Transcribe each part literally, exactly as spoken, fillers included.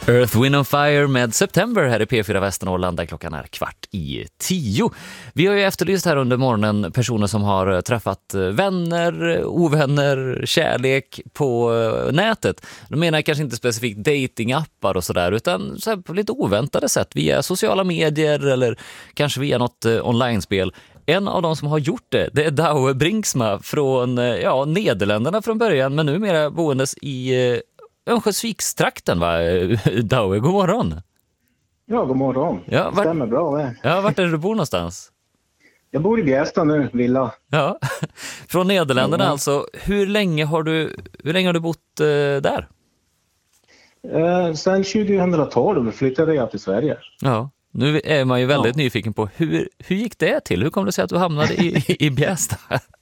Earth, Wind and Fire med September här i P fyra Västernorrland där klockan är kvart i tio. Vi har ju efterlyst här under morgonen personer som har träffat vänner, ovänner, kärlek på nätet. De menar kanske inte specifikt datingappar och sådär utan så här på lite oväntade sätt via sociala medier eller kanske via något online-spel. En av de som har gjort det, det är Douwe Brinksma från ja, Nederländerna från början men numera boendes i Örnsköldsvikstrakten, va? Douwe, god morgon. Ja, god morgon. Ja, vart, stämmer bra det. Ja, vart är det du bor någonstans? Jag bor i Bjästa nu, villa. Ja, från Nederländerna mm. alltså. Hur länge har du, hur länge har du bott eh, där? Eh, sen tjugohundratolv flyttade jag till Sverige. Ja, nu är man ju väldigt ja. nyfiken på hur, hur gick det till? Hur kom det sig att du hamnade i, i Bjästa?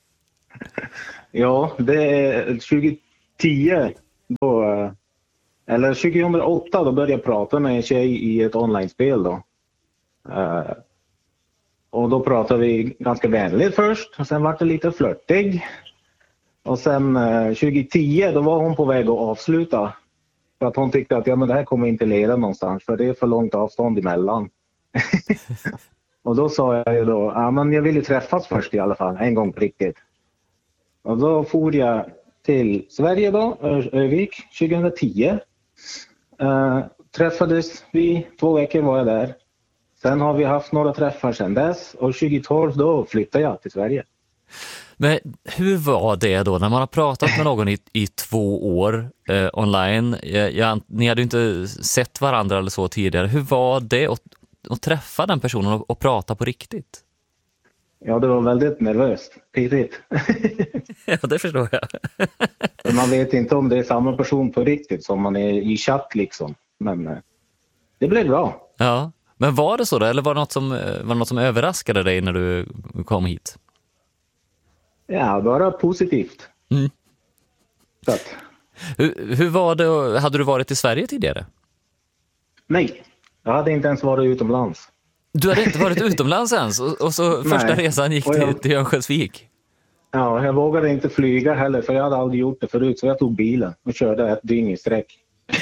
Ja, det är tjugohundratio då, eller tjugohundraåtta då började jag prata med en tjej i ett online-spel då. Uh, och då pratade vi ganska vänligt först och sen var det lite flörtig. Och sen uh, tjugohundratio då var hon på väg att avsluta. För att hon tyckte att ja, men det här kommer inte leda någonstans för det är för långt avstånd emellan. Och då sa jag ju då, ja men jag vill ju träffas först i alla fall, en gång på riktigt. Och då for jag till Sverige då, Övik, tjugohundratio. Uh, träffades vi, två veckor var jag där. Sen har vi haft några träffar sedan dess och tjugotolv då flyttade jag till Sverige. Men hur var det då när man har pratat med någon i, i två år eh, online? Jag, jag, ni hade ju inte sett varandra eller så tidigare. Hur var det att, att träffa den personen och, och prata på riktigt? Ja, det var väldigt nervöst. Pirrigt. Ja, det förstår jag. Man vet inte om det är samma person på riktigt som man är i chatt liksom. Men eh, det blev bra. Ja, men var det så då? Eller var det något som, var det något som överraskade dig när du kom hit? Ja, bara positivt. Mm. Så att... hur, hur var det? Hade du varit i Sverige tidigare? Nej, jag hade inte ens varit utomlands. Du hade inte varit utomlands ens och, och så första Nej. resan gick till, till Örnsköldsvik. Ja, jag vågade inte flyga heller för jag hade aldrig gjort det förut så jag tog bilen och körde ett dygn i sträck.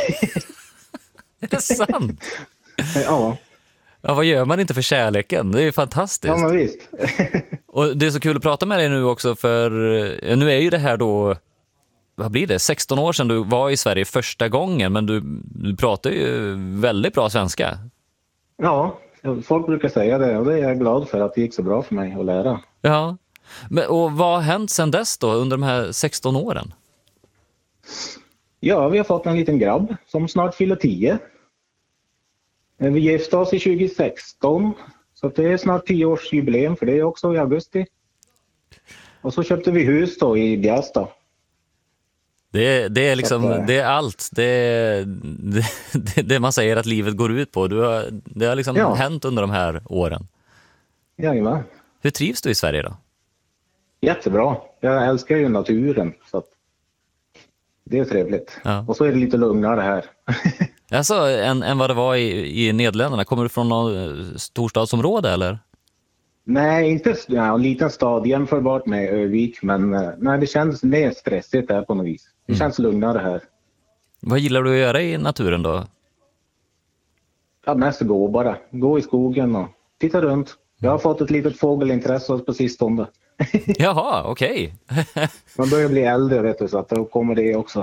Är det sant? Ja. Ja, vad gör man inte för kärleken? Det är fantastiskt. Ja, men visst. Och det är så kul att prata med dig nu också för nu är ju det här då, vad blir det? sexton år sedan du var i Sverige första gången men du, du pratar ju väldigt bra svenska. Ja, folk brukar säga det och det är jag glad för att det gick så bra för mig att lära. Ja, men, och vad har hänt sedan dess då under de här sexton åren? Ja, vi har fått en liten grabb som snart fyller tio. Vi gifte oss i tjugosexton så det är snart tio års jubileum för det är också i augusti. Och så köpte vi hus då i Bjästa. Det, det är liksom, att, det är allt. Det, det, det man säger att livet går ut på. Du har, det har liksom ja. hänt under de här åren. Jajamän. Hur trivs du i Sverige då? Jättebra. Jag älskar ju naturen så att det är trevligt. Ja. Och så är det lite lugnare här. Alltså, än, än vad det var i, i Nederländerna. Kommer du från någon storstadsområde eller? Nej, inte ja, en liten stad jämförbart med Övik. Men nej, det känns mer stressigt där på något vis. Det mm. känns lugnare här. Vad gillar du att göra i naturen då? Ja, mest gå bara. Gå i skogen och titta runt. Jag har fått ett litet fågelintresse på sistone. Jaha, okej. Okay. Man börjar bli äldre, vet du, så att då kommer det också.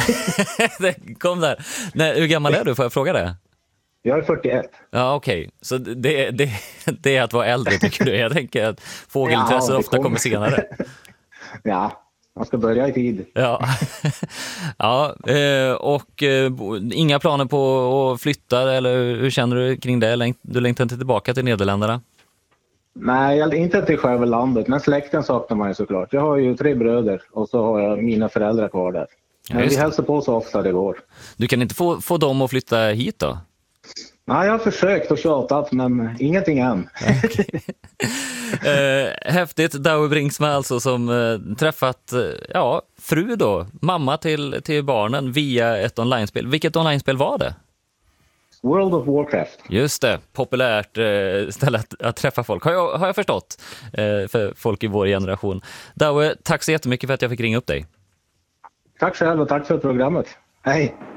Det kom där. Nej, hur gammal är du? Får jag fråga det? Jag är fyrtioett. Ja, okej. Okay. Så det, det, det är att vara äldre, tycker du? Jag tänker att fågelintresset ja, ofta kommer. kommer senare. Ja, man ska börja i tid. Ja, ja och inga planer på att flytta, eller hur känner du kring det? Du längtar inte tillbaka till Nederländerna? Nej, inte till själva landet, men släkten saknar man ju såklart. Jag har ju tre bröder och så har jag mina föräldrar kvar där. Men ja, vi hälsar på så ofta det går. Du kan inte få, få dem att flytta hit då? Nej, jag har försökt och tjatat, men ingenting än. Okay. eh, häftigt, Douwe Brinksma alltså som eh, träffat eh, ja, fru då, mamma till, till barnen via ett online-spel. Vilket online-spel var det? World of Warcraft. Just det, populärt eh, ställe att, att träffa folk. Har jag, har jag förstått eh, för folk i vår generation. Douwe, tack så jättemycket för att jag fick ringa upp dig. Tack själv och tack för programmet. Hej!